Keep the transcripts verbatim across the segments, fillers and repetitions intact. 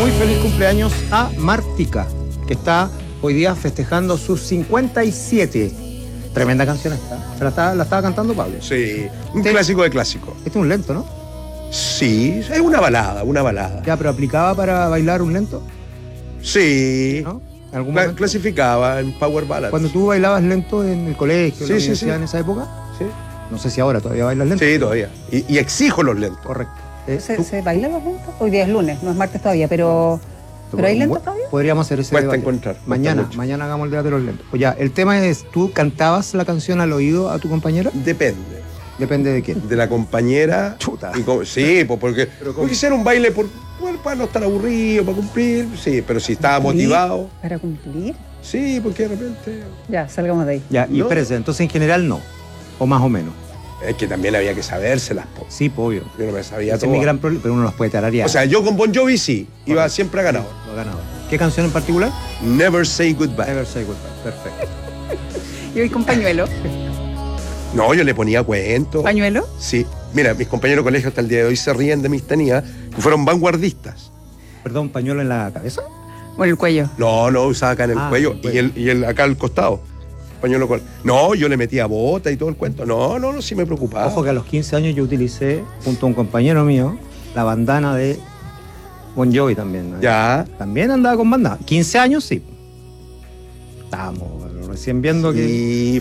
muy feliz cumpleaños a Martica, que está hoy día festejando sus cincuenta y siete. Tremenda canción esta. ¿Se la, estaba, la estaba cantando Pablo? Sí, un Este- clásico de clásico. Este es un lento, ¿no? Sí, es una balada, una balada. Ya, pero ¿aplicaba para bailar un lento? Sí, ¿No? ¿En algún Cla- momento? clasificaba en Power Ballad. Cuando tú bailabas lento en el colegio, en Sí, la sí, universidad, sí. en esa época, Sí, no sé si ahora todavía bailas lento. sí, todavía. Y, y exijo los lentos. Correcto. Eh, ¿Se, tú- ¿Se bailan los lentos? Hoy día es lunes, no es martes todavía, pero... ¿Pero hay lentos todavía? Podríamos hacer ese Cuesta debate. encontrar, cuesta Mañana, mucho. mañana hagamos el debate de los lentos. Pues ya, el tema es, ¿tú cantabas la canción al oído a tu compañera? Depende Depende de quién. de la compañera. Chuta. Y como- sí, pues porque Pero yo quisiera un baile por, por- para no estar aburrido, para cumplir. Sí, pero si estaba ¿Cumplir? motivado. ¿Para cumplir? Sí, porque de repente. Ya, salgamos de ahí. Ya, y ¿No? espérese, entonces en general no. O más o menos. Es que también había que sabérselas, po. Sí, pues, obvio. Yo no me sabía Ese todo. es mi gran problema, pero uno los puede tararear. O sea, yo con Bon Jovi sí, iba Correcto. siempre a ganador. Lo ganador. ¿Qué canción en particular? Never Say Goodbye. Never Say Goodbye. Perfecto. ¿Y hoy con pañuelo? No, yo le ponía cuentos. ¿Pañuelo? Sí. Mira, mis compañeros de colegio hasta el día de hoy se ríen de mis tenías, que fueron vanguardistas. Perdón, ¿pañuelo en la cabeza? ¿O en el cuello? No, no, usaba acá en el Ah, cuello el y, cuello. el, y el acá al costado. Pañuelo con... No, yo le metía bota y todo el cuento. No, no, no, sí me preocupaba. Ojo que a los quince años yo utilicé, junto a un compañero mío, la bandana de Bon Jovi también, ¿no? Ya. También andaba con bandana. quince años, sí. Estábamos recién viendo que Y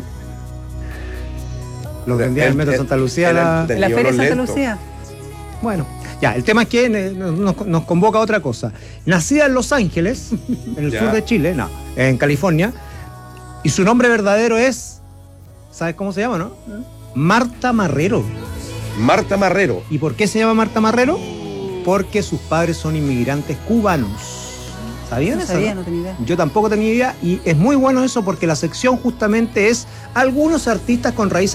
los vendía en el Metro Santa Lucía. era- la- ¿En la Tenía Feria unos Santa lentos. Lucía? Bueno, ya, el tema es que eh, nos, nos convoca a otra cosa. Nacida en Los Ángeles, en el Ya. sur de Chile, no, en California, y su nombre verdadero es, ¿sabes cómo se llama, no? Marta Marrero. Marta Marrero. ¿Y por qué se llama Marta Marrero? Porque sus padres son inmigrantes cubanos. ¿Sabían No eso? sabía, no? no tenía idea. Yo tampoco tenía idea, y es muy bueno eso porque la sección justamente es algunos artistas con raíces